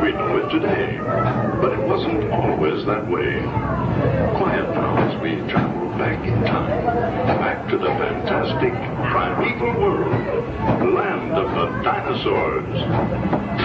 we know it today. But it wasn't always that way. Quiet now as we travel back in time. Back to the fantastic, primeval world. The land of the dinosaurs.